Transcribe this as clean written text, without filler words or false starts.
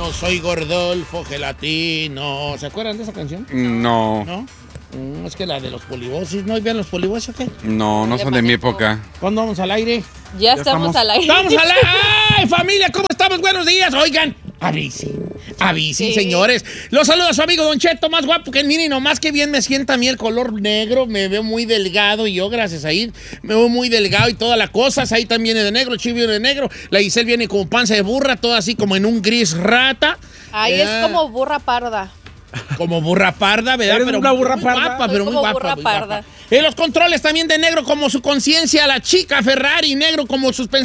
Yo soy Gordolfo Gelatino. ¿Se acuerdan de esa canción? No. ¿No? Es que la de los polivoces. ¿No vean los polivoces o qué? No son de mi época. ¿Cuándo vamos al aire? Ya estamos al aire. ¡Estamos al aire! ¡Ay, familia! ¿Cómo estamos? Buenos días. Oigan, avisen, Sí. señores. Los saluda a su amigo Don Cheto, más guapo que el mini. Nomás que bien me sienta a mí el color negro. Me veo muy delgado y yo, gracias a ir, me veo muy delgado y toda la cosa. Ahí también viene de negro, Chivo viene de negro. La Giselle viene como panza de burra, toda así como en un gris rata. Ahí es como burra parda. Como burra parda, ¿verdad? Eres una burra muy parda. guapa, pero muy como guapa. burra muy parda. guapa. En los controles también de negro como su conciencia, la chica Ferrari, negro como sus pensamientos.